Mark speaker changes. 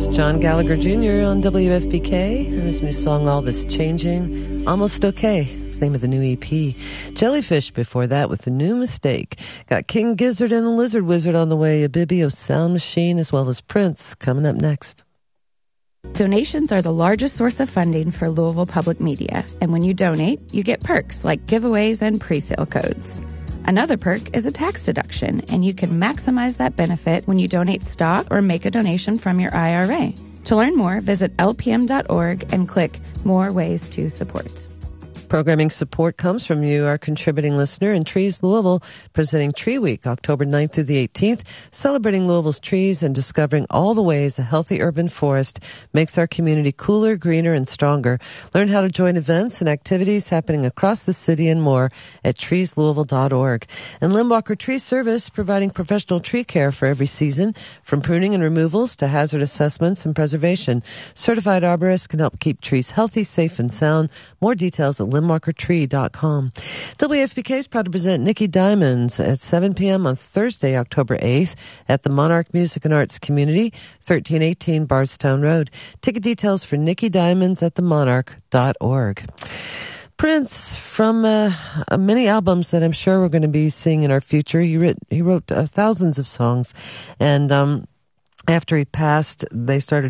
Speaker 1: John Gallagher Jr. on WFPK and his new song, All This Changing. Almost Okay. It's the name of the new EP. Jellyfish before that with The New Mistake. Got King Gizzard and the Lizard Wizard on the way, a Bibio Sound Machine, as well as Prince coming up next.
Speaker 2: Donations are the largest source of funding for Louisville Public Media, and when you donate, you get perks like giveaways and pre-sale codes. Another perk is a tax deduction, and you can maximize that benefit when you donate stock or make a donation from your IRA. To learn more, visit lpm.org and click More Ways to Support.
Speaker 1: Programming support comes from you, our contributing listener, in Trees Louisville, presenting Tree Week, October 9th through the 18th, celebrating Louisville's trees and discovering all the ways a healthy urban forest makes our community cooler, greener, and stronger. Learn how to join events and activities happening across the city and more at treeslouisville.org. And Limbwalker Tree Service, providing professional tree care for every season, from pruning and removals to hazard assessments and preservation. Certified arborists can help keep trees healthy, safe, and sound. More details at limbwalkertree.com. WFPK is proud to present Nicky Diamonds at 7 p.m. on Thursday, October 8th at the Monarch Music and Arts Community, 1318 Bardstown Road. Ticket details for Nicky Diamonds at themonarch.org. Prince, from many albums that I'm sure we're going to be seeing in our future. He wrote thousands of songs, and after he passed, they started